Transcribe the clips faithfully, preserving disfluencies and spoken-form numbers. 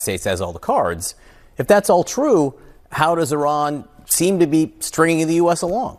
States has all the cards. If that's all true, how does Iran seem to be stringing the U S along?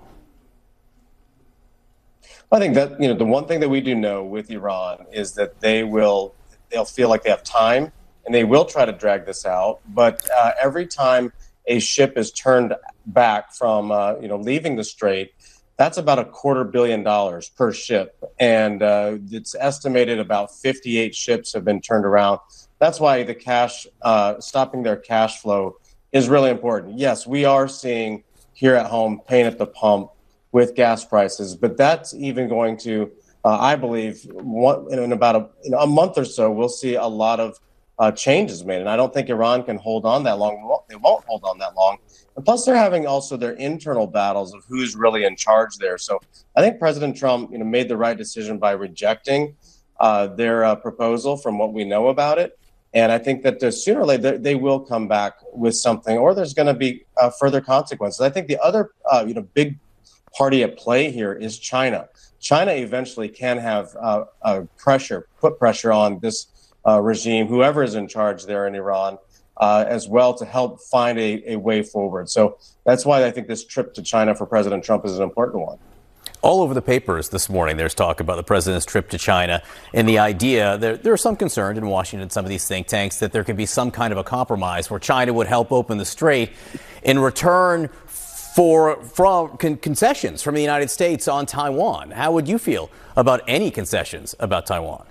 I think that, you know, the one thing that we do know with Iran is that they will, they'll feel like they have time and they will try to drag this out. But uh, every time a ship is turned back from, uh, you know, leaving the Strait, that's about a quarter billion dollars per ship. And uh, it's estimated about fifty-eight ships have been turned around. That's why the cash, uh, stopping their cash flow is really important. Yes, we are seeing here at home pain at the pump with gas prices, but that's even going to, uh, I believe, one, in about a, in a month or so, we'll see a lot of uh, changes made. And I don't think Iran can hold on that long. They won't hold on that long. And plus, they're having also their internal battles of who's really in charge there. So I think President Trump, you know, made the right decision by rejecting uh, their uh, proposal from what we know about it. And I think that sooner or later they will come back with something, or there's going to be uh, further consequences. I think the other, uh, you know, big party at play here is China. China eventually can have uh, uh, pressure, put pressure on this uh, regime, whoever is in charge there in Iran, uh, as well, to help find a, a way forward. So that's why I think this trip to China for President Trump is an important one. All over the papers this morning, there's talk about the president's trip to China and the idea that there are some concerned in Washington, some of these think tanks, that there could be some kind of a compromise where China would help open the strait in return for from con- concessions from the United States on Taiwan. How would you feel about any concessions about Taiwan?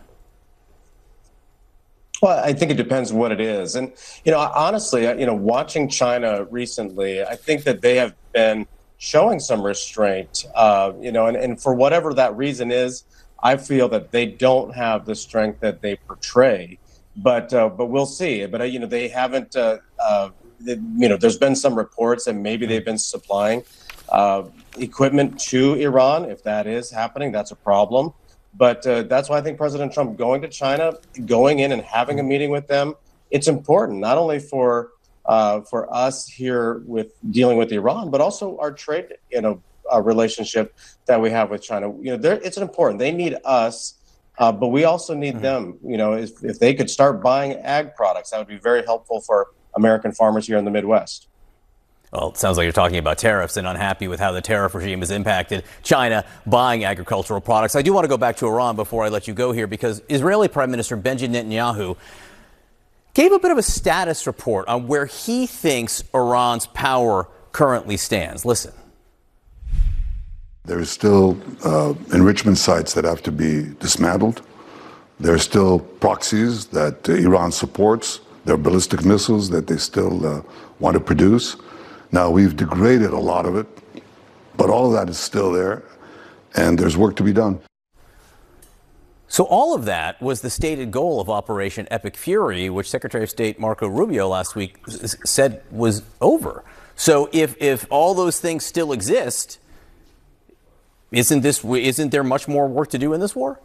Well, I think it depends what it is. And, you know, honestly, you know, watching China recently, I think that they have been showing some restraint, uh, you know, and, and for whatever that reason is, I feel that they don't have the strength that they portray. But uh, but we'll see. But, uh, you know, they haven't, uh, uh, they, you know, there's been some reports that maybe they've been supplying uh, equipment to Iran. If that is happening, that's a problem. But uh, that's why I think President Trump going to China, going in and having a meeting with them, it's important, not only for Uh, for us here with dealing with Iran, but also our trade, you know, uh, relationship that we have with China. You know, it's important. They need us, uh, but we also need mm-hmm. them. You know, if, if they could start buying ag products, that would be very helpful for American farmers here in the Midwest. Well, it sounds like you're talking about tariffs and unhappy with how the tariff regime has impacted China buying agricultural products. I do want to go back to Iran before I let you go here, because Israeli Prime Minister Benjamin Netanyahu gave a bit of a status report on where he thinks Iran's power currently stands. Listen. There are still uh, enrichment sites that have to be dismantled. There are still proxies that uh, Iran supports. There are ballistic missiles that they still uh, want to produce. Now, we've degraded a lot of it, but all of that is still there, and there's work to be done. So all of that was the stated goal of Operation Epic Fury, which Secretary of State Marco Rubio last week s- said was over. So if if all those things still exist, isn't this isn't there much more work to do in this war?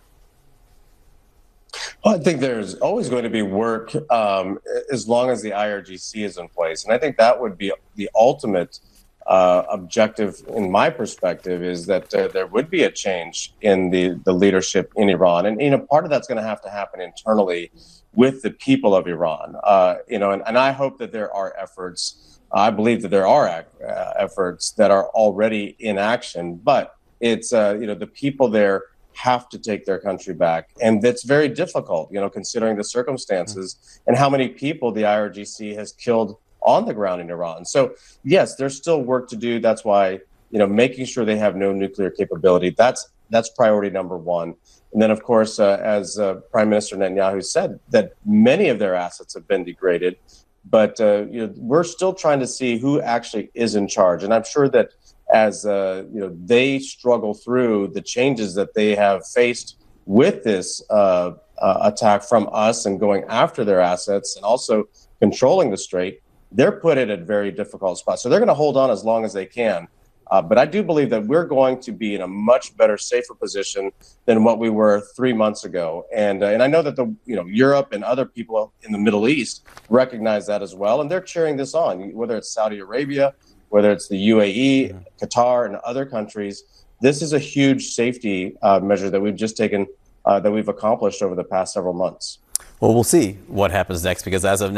Well, I think there's always going to be work um, as long as the I R G C is in place, and I think that would be the ultimate Uh, objective, in my perspective, is that uh, there would be a change in the, the leadership in Iran. And, you know, part of that's going to have to happen internally with the people of Iran. Uh, you know, and, and I hope that there are efforts. I believe that there are uh, efforts that are already in action. But it's, uh, you know, the people there have to take their country back. And that's very difficult, you know, considering the circumstances mm-hmm. and how many people the I R G C has killed on the ground in Iran. So yes, there's still work to do. That's why, you know, making sure they have no nuclear capability, that's that's priority number one. And then, of course, uh, as uh, Prime Minister Netanyahu said, that many of their assets have been degraded, but uh, you know, we're still trying to see who actually is in charge. And I'm sure that as uh, you know, they struggle through the changes that they have faced with this uh, uh, attack from us and going after their assets and also controlling the strait, they're put in a very difficult spot. So they're going to hold on as long as they can. Uh, but I do believe that we're going to be in a much better, safer position than what we were three months ago. And uh, and I know that the you know Europe and other people in the Middle East recognize that as well, and they're cheering this on. Whether it's Saudi Arabia, whether it's the U A E, mm-hmm. Qatar, and other countries, this is a huge safety uh, measure that we've just taken, uh, that we've accomplished over the past several months. Well, we'll see what happens next, because as of now,